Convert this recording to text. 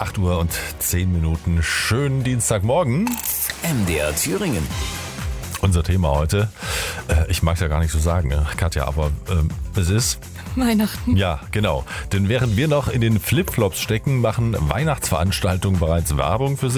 8 Uhr und 10 Minuten. Schönen Dienstagmorgen. MDR Thüringen. Unser Thema heute, ich mag es ja gar nicht so sagen, Katja, aber es ist Weihnachten. Ja, genau. Denn während wir noch in den Flipflops stecken, machen Weihnachtsveranstaltungen bereits Werbung für